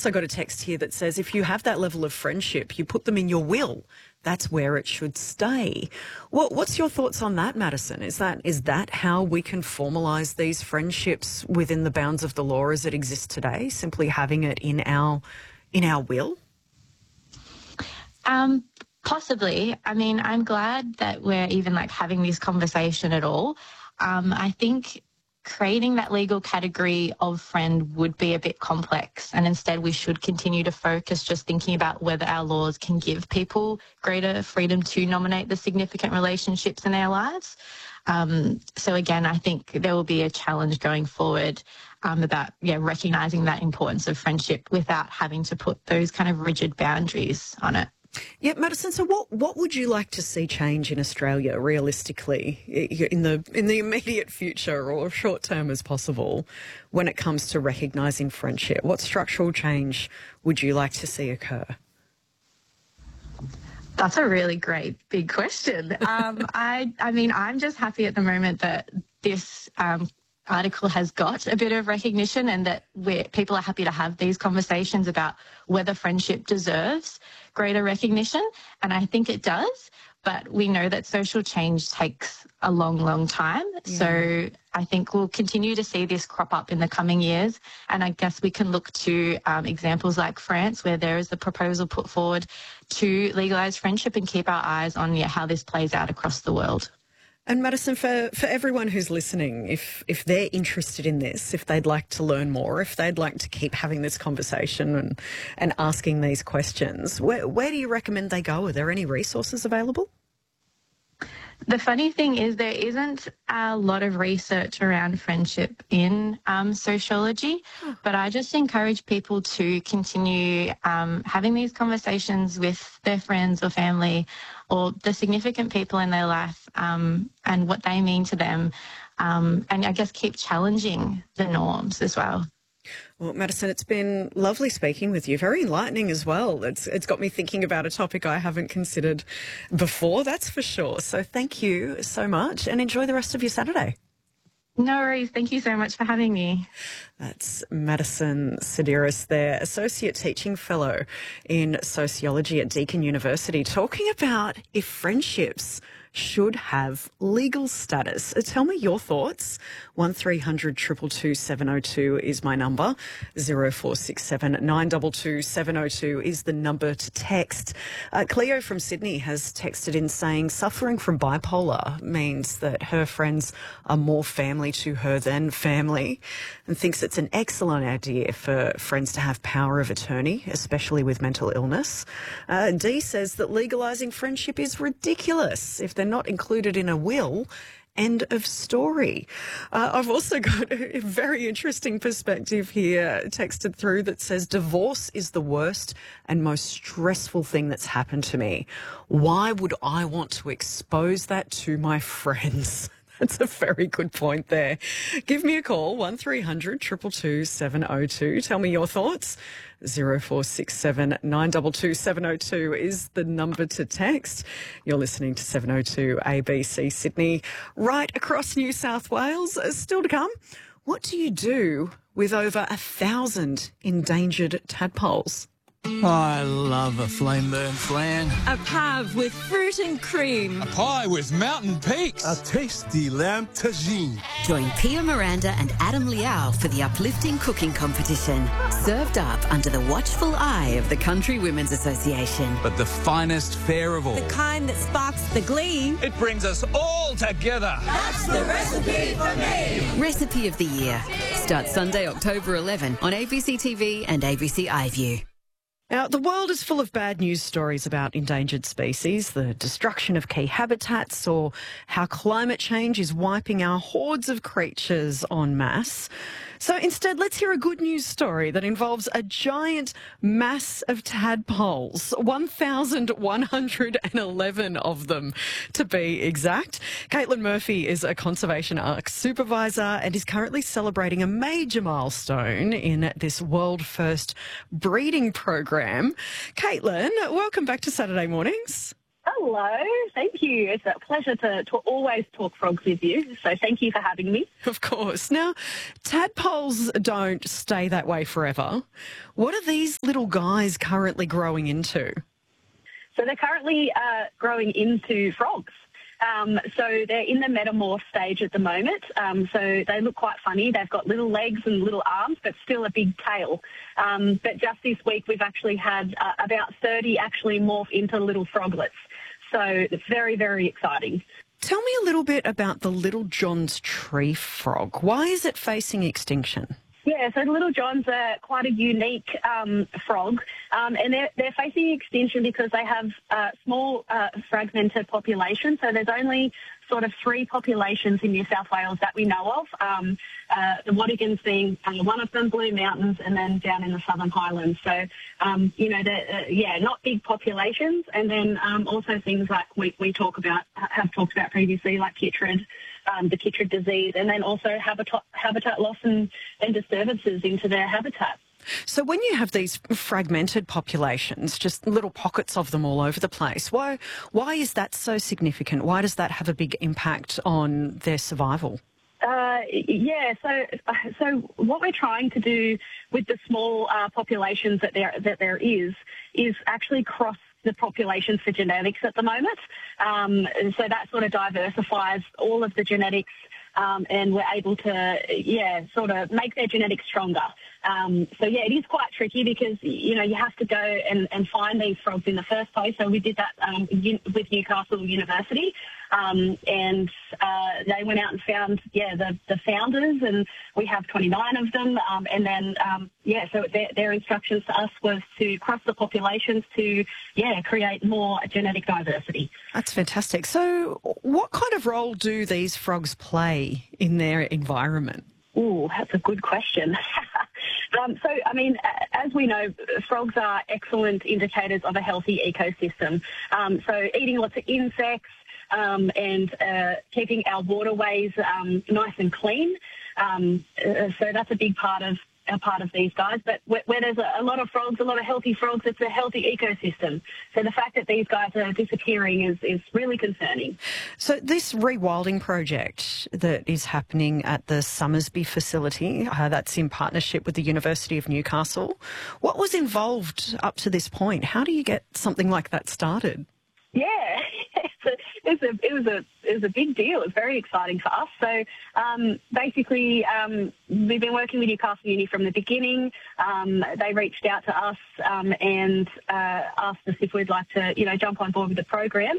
also got a text here that says if you have that level of friendship, you put them in your will. That's where it should stay. What's your thoughts on that, Madison? Is that how we can formalise these friendships within the bounds of the law as it exists today? Simply having it in our will? Possibly. I mean, I'm glad that we're even having this conversation at all. I think creating that legal category of friend would be a bit complex, and instead we should continue to focus just thinking about whether our laws can give people greater freedom to nominate the significant relationships in their lives. So again, I think there will be a challenge going forward about recognising that importance of friendship without having to put those kind of rigid boundaries on it. Yeah, Madison, so what would you like to see change in Australia realistically in the immediate future or short term as possible when it comes to recognising friendship? What structural change would you like to see occur? That's a really great big question. I mean, I'm just happy at the moment that this article has got a bit of recognition and that people are happy to have these conversations about whether friendship deserves greater recognition. And I think it does, but we know that social change takes a long, long time. Yeah. So I think we'll continue to see this crop up in the coming years. And I guess we can look to examples like France, where there is a proposal put forward to legalise friendship and keep our eyes on how this plays out across the world. And Madison, for everyone who's listening, if they're interested in this, if they'd like to learn more, if they'd like to keep having this conversation and asking these questions, where do you recommend they go? Are there any resources available? The funny thing is there isn't a lot of research around friendship in sociology, but I just encourage people to continue having these conversations with their friends or family or the significant people in their life and what they mean to them, and I guess keep challenging the norms as well. Well, Madison, it's been lovely speaking with you. Very enlightening as well. It's got me thinking about a topic I haven't considered before, that's for sure. So thank you so much and enjoy the rest of your Saturday. No worries. Thank you so much for having me. That's Madison Sideris there, Associate Teaching Fellow in Sociology at Deakin University, talking about if friendships should have legal status. Tell me your thoughts. 1300 222 702 is my number. 0467 922 702 is the number to text. Cleo from Sydney has texted in saying suffering from bipolar means that her friends are more family to her than family, and thinks it's an excellent idea for friends to have power of attorney, especially with mental illness. Dee says that legalising friendship is ridiculous if they're not included in a will. End of story. I've also got a very interesting perspective here texted through that says divorce is the worst and most stressful thing that's happened to me. Why would I want to expose that to my friends? That's a very good point there. Give me a call, 1300 222 702. Tell me your thoughts. 0467 922 702 is the number to text. You're listening to 702 ABC Sydney, right across New South Wales. Still to come, what do you do with over 1,000 endangered tadpoles? I love a flame burnt flan. A pave with fruit and cream. A pie with mountain peaks. A tasty lamb tagine. Join Pia Miranda and Adam Liao for the uplifting cooking competition. Served up under the watchful eye of the Country Women's Association. But the finest fare of all. The kind that sparks the glee. It brings us all together. That's the recipe for me. Recipe of the Year. Starts Sunday, October 11 on ABC TV and ABC iView. Now, the world is full of bad news stories about endangered species, the destruction of key habitats, or how climate change is wiping our hordes of creatures en masse. So instead, let's hear a good news story that involves a giant mass of tadpoles, 1,111 of them to be exact. Caitlin Murphy is a Conservation Arc supervisor and is currently celebrating a major milestone in this world-first breeding program. Caitlin, welcome back to Saturday Mornings. Hello, thank you. It's a pleasure to always talk frogs with you, so thank you for having me. Of course. Now, tadpoles don't stay that way forever. What are these little guys currently growing into? So they're currently growing into frogs. So they're in the metamorph stage at the moment. So they look quite funny. They've got little legs and little arms, but still a big tail. But just this week, we've actually had about 30 actually morph into little froglets. So it's very, very exciting. Tell me a little bit about the Little John's tree frog. Why is it facing extinction? Yeah, so the Little Johns are quite a unique frog, and they're facing extinction because they have small fragmented populations. So there's only sort of 3 populations in New South Wales that we know of, the Wadigans being one of them, Blue Mountains, and then down in the Southern Highlands. So, they're, not big populations, and then also things like we have talked about previously, like chytrid, the chytrid disease, and then also habitat loss and disturbances into their habitat. So when you have these fragmented populations, just little pockets of them all over the place, why is that so significant? Why does that have a big impact on their survival? So what we're trying to do with the small populations that there is actually cross the populations for genetics at the moment. And so that sort of diversifies all of the genetics, and we're able to, sort of make their genetics stronger. It is quite tricky because, you have to go and find these frogs in the first place. So we did that with Newcastle University, and they went out and found, the founders, and we have 29 of them. So their instructions to us was to cross the populations to, create more genetic diversity. That's fantastic. So what kind of role do these frogs play in their environment? Oh, that's a good question. As we know, frogs are excellent indicators of a healthy ecosystem. So eating lots of insects and keeping our waterways nice and clean. So that's a big part of these guys. But where there's a lot of frogs, a lot of healthy frogs, it's a healthy ecosystem. So the fact that these guys are disappearing is really concerning. So this rewilding project that is happening at the Summersby facility, that's in partnership with the University of Newcastle, what was involved up to this point? How do you get something like that started? Yeah, it was a big deal. It was very exciting for us. So we've been working with Newcastle Uni from the beginning. They reached out to us and asked us if we'd like to, jump on board with the program.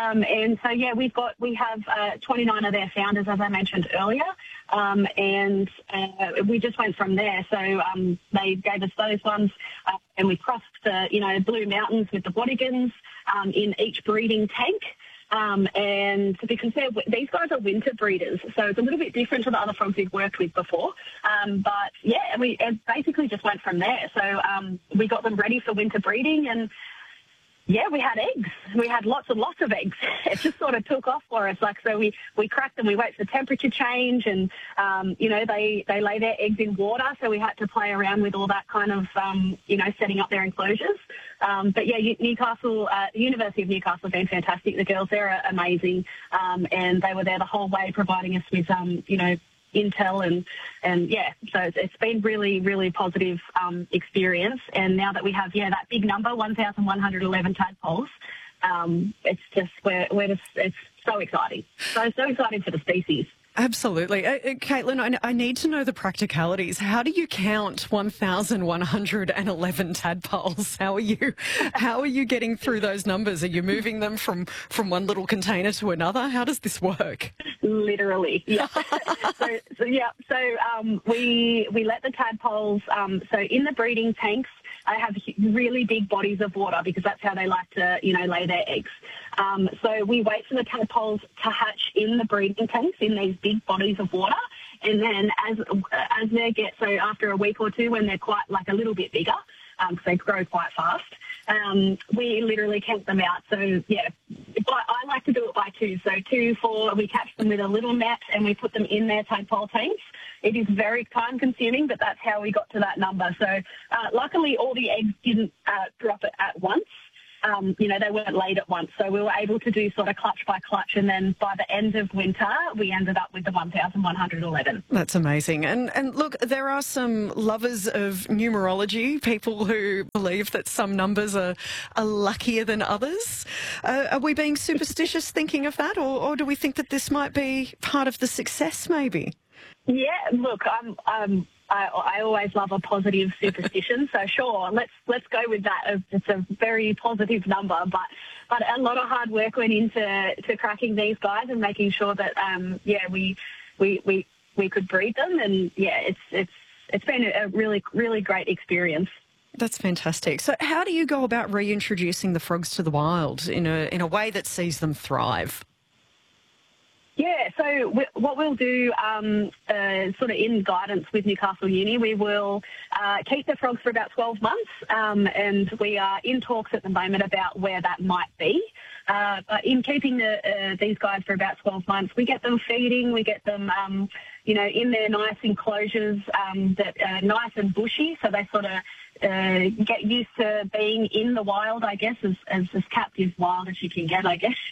We have 29 of their founders, as I mentioned earlier, and we just went from there. So they gave us those ones, and we crossed the Blue Mountains with the Wadigans in each breeding tank. And to be fair, these guys are winter breeders, so it's a little bit different to the other frogs we've worked with before. We basically just went from there. So we got them ready for winter breeding, and we had eggs. We had lots and lots of eggs. It just sort of took off for us. So we cracked them. We wait for temperature change, and they lay their eggs in water. So we had to play around with all that kind of setting up their enclosures. Newcastle, the University of Newcastle have been fantastic. The girls there are amazing, and they were there the whole way, providing us with intel so it's been really, really positive experience. And now that we have that big number, 1,111 tadpoles, it's just it's so exciting. So exciting for the species. Absolutely. Caitlin, I need to know the practicalities. How do you count 1,111 tadpoles? How are you getting through those numbers? Are you moving them from one little container to another? How does this work? Literally, yeah. We let the tadpoles, so in the breeding tanks, they have really big bodies of water because that's how they like to, lay their eggs. So we wait for the tadpoles to hatch in the breeding tanks in these big bodies of water. And then as they get, so after a week or two when they're quite like a little bit bigger, because they grow quite fast, we literally count them out. So, I like to do it by 2. So 2, 4, we catch them with a little net and we put them in their tadpole tanks. It is very time consuming, but that's how we got to that number. So luckily all the eggs didn't drop it at once. they weren't laid at once. So we were able to do sort of clutch by clutch. And then by the end of winter, we ended up with the 1,111. That's amazing. And look, there are some lovers of numerology, people who believe that some numbers are luckier than others. Are we being superstitious thinking of that, or do we think that this might be part of the success maybe? Yeah, look, I always love a positive superstition, so sure, let's go with that. It's a very positive number, but a lot of hard work went into cracking these guys and making sure that we could breed them, and it's been a really, really great experience. That's fantastic. So how do you go about reintroducing the frogs to the wild in a way that sees them thrive? Yeah, so what we'll do sort of in guidance with Newcastle Uni, we will keep the frogs for about 12 months and we are in talks at the moment about where that might be. But in keeping these guys for about 12 months, we get them feeding, we get them, in their nice enclosures that are nice and bushy, so they sort of get used to being in the wild, I guess, as captive wild as you can get, I guess.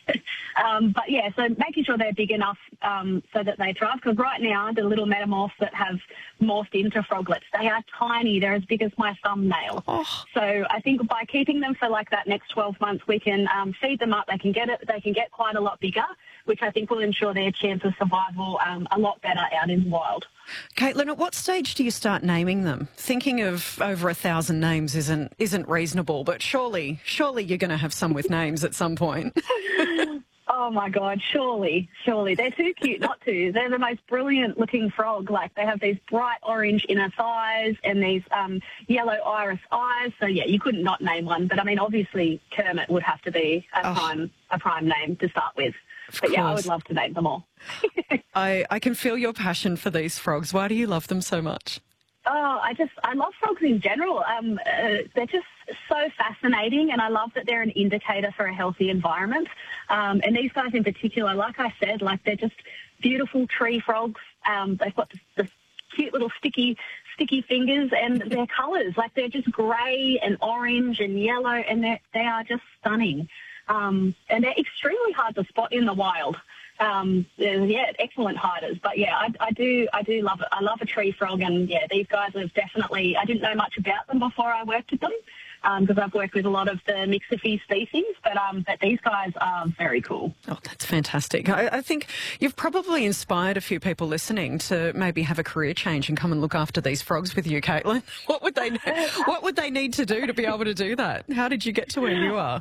So making sure they're big enough so that they thrive. Because right now, the little metamorphs that have morphed into froglets, they are tiny. They're as big as my thumbnail. Oh. So I think by keeping them for like that next 12 months, we can feed them up. They can get quite a lot bigger, which I think will ensure their chance of survival a lot better out in the wild. Caitlin, at what stage do you start naming them? Thinking of over 1,000 names isn't reasonable, but surely you're going to have some with names at some point. Oh my God, surely. They're too cute not to. They're the most brilliant looking frog. Like, they have these bright orange inner thighs and these yellow iris eyes. So yeah, you couldn't not name one. But I mean, obviously Kermit would have to be a prime name to start with. But yeah, I would love to name them all. I can feel your passion for these frogs. Why do you love them so much? Oh, I love frogs in general. They're just so fascinating, and I love that they're an indicator for a healthy environment. And these guys in particular, like I said, they're just beautiful tree frogs. They've got the cute little sticky fingers, and their colours, they're just grey and orange and yellow, and they are just stunning. And they're extremely hard to spot in the wild. Excellent hiders. But yeah, I do love it. I love a tree frog, and yeah, these guys have definitely, I didn't know much about them before I worked with them, because I've worked with a lot of the Mixophy species, but these guys are very cool. Oh, that's fantastic. I think you've probably inspired a few people listening to maybe have a career change and come and look after these frogs with you, Caitlin. What would they need to do to be able to do that? How did you get to where you are?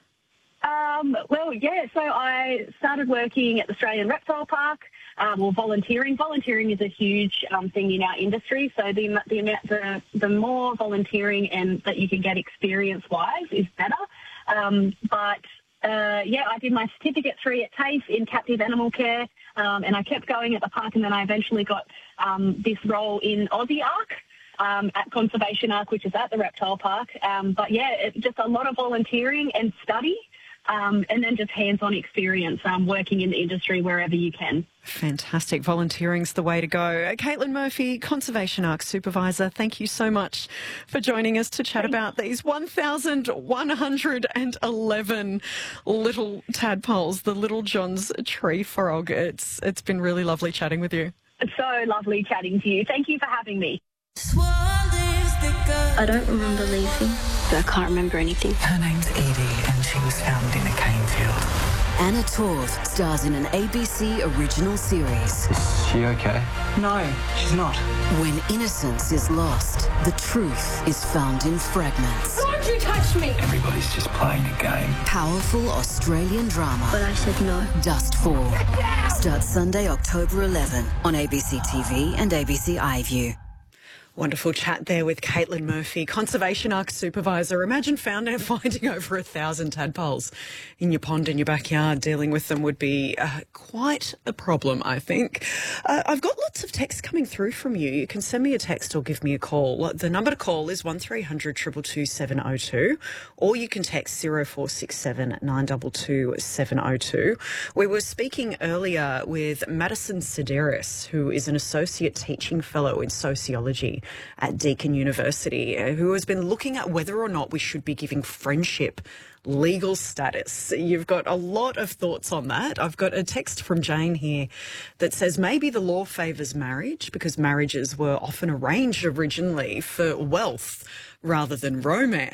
So I started working at the Australian Reptile Park, volunteering. Volunteering is a huge thing in our industry, so the more volunteering and that you can get experience-wise is better. I did my Certificate 3 at TAFE in captive animal care, and I kept going at the park, and then I eventually got this role in Aussie Arc. At Conservation Arc, which is at the Reptile Park. Just a lot of volunteering and study. And then just hands-on experience working in the industry wherever you can. Fantastic. Volunteering's the way to go. Caitlin Murphy, Conservation Arc Supervisor, thank you so much for joining us to chat about these 1,111 little tadpoles, the Little John's tree frog. It's been really lovely chatting with you. It's so lovely chatting to you. Thank you for having me. I don't remember leaving, but I can't remember anything. Her name's Edie, and she was found in a cane field. Anna Torv stars in an ABC original series. Is she okay? No, she's not. When innocence is lost, the truth is found in fragments. Don't you touch me! Everybody's just playing a game. Powerful Australian drama. But I said no. Dustfall. Starts Sunday, October 11 on ABC TV and ABC iView. Wonderful chat there with Caitlin Murphy, Conservation Arc Supervisor. Imagine finding over 1,000 tadpoles in your pond, in your backyard. Dealing with them would be quite a problem, I think. I've got lots of texts coming through from you. You can send me a text or give me a call. The number to call is 1300 222 702, or you can text 0467 922 702. We were speaking earlier with Madison Sideris, who is an Associate Teaching Fellow in Sociology at Deakin University, who has been looking at whether or not we should be giving friendship legal status. You've got a lot of thoughts on that. I've got a text from Jane here that says maybe the law favours marriage because marriages were often arranged originally for wealth rather than romance.